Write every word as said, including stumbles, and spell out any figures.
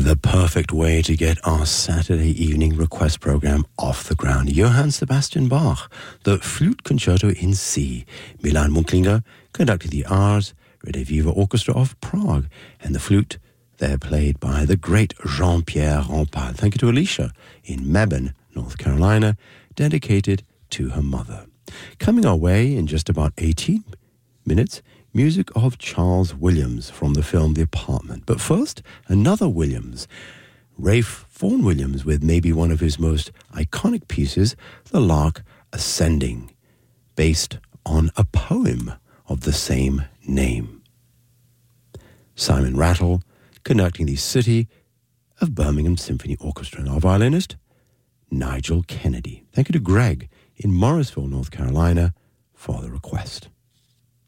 The perfect way to get our Saturday evening request program off the ground. Johann Sebastian Bach, the Flute Concerto in C. Milan Munklinger conducted the Ars Rediviva Orchestra of Prague, and the flute there played by the great Jean-Pierre Rampal. Thank you to Alicia in Mebane, North Carolina, dedicated to her mother. Coming our way in just about eighteen minutes, music of Charles Williams from the film The Apartment. But first, another Williams, Ralph Vaughan Williams, with maybe one of his most iconic pieces, The Lark Ascending, based on a poem of the same name. Simon Rattle conducting the City of Birmingham Symphony Orchestra, and our violinist, Nigel Kennedy. Thank you to Greg in Morrisville, North Carolina, for the request.